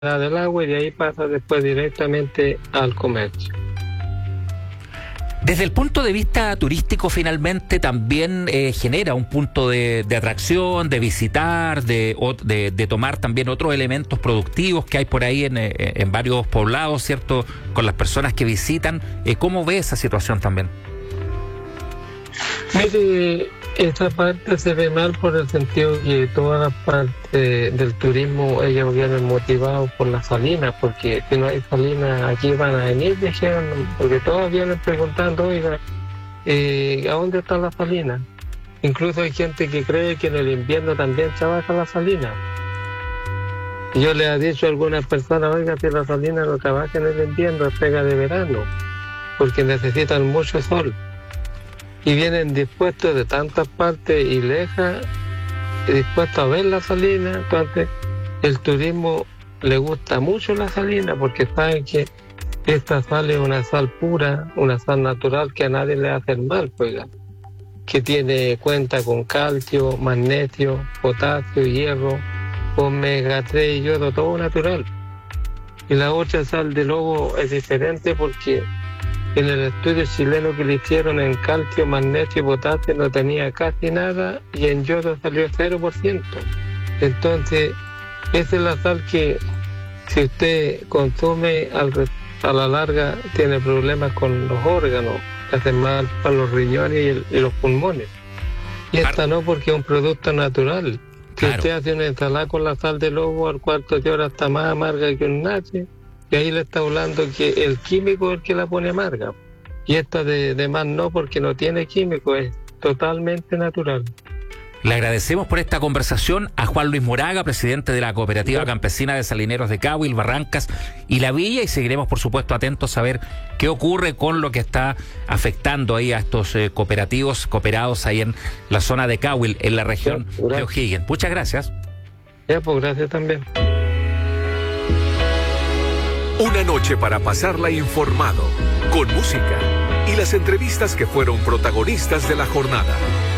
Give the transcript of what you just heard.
del agua y de ahí pasa después directamente al comercio. Desde el punto de vista turístico, finalmente también genera un punto de atracción, de visitar, de tomar también otros elementos productivos que hay por ahí en varios poblados, ¿cierto? Con las personas que visitan. ¿Cómo ve esa situación también? Mire, esa parte se ve mal por el sentido que toda la parte del turismo ellos vienen motivados por las salinas, porque si no hay salinas aquí van a venir, dijeron, porque todos vienen preguntando, oiga, ¿a dónde está la salina? Incluso hay gente que cree que en el invierno también se baja la salina. Yo le he dicho a algunas personas, oiga, si la salina no trabaja en el invierno, es pega de verano, porque necesitan mucho sol. Y vienen dispuestos de tantas partes y lejas, dispuestos a ver la salina. Entonces, el turismo le gusta mucho la salina porque saben que esta sal es una sal pura, una sal natural que a nadie le hace mal, oiga, que cuenta con calcio, magnesio, potasio, hierro, omega 3 y yodo, todo natural. Y la otra sal de lobo es diferente porque en el estudio chileno que le hicieron en calcio, magnesio y potasio no tenía casi nada y en yodo salió 0%. Entonces, esa es la sal que si usted consume a la larga tiene problemas con los órganos, que hacen mal para los riñones y los pulmones. Y esta no, porque es un producto natural. Si usted hace una ensalada con la sal de lobo, al cuarto de hora está más amarga que un nache. Y ahí le está hablando que el químico es el que la pone amarga. Y esta de más no, porque no tiene químico, es totalmente natural. Le agradecemos por esta conversación a Juan Luis Moraga, presidente de la Cooperativa Campesina de Salineros de Cahuil, Barrancas y La Villa, y seguiremos, por supuesto, atentos a ver qué ocurre con lo que está afectando ahí a estos cooperativos cooperados ahí en la zona de Cahuil, en la región de O'Higgins. Muchas gracias. Ya, pues gracias también. Una noche para pasarla informado, con música y las entrevistas que fueron protagonistas de la jornada.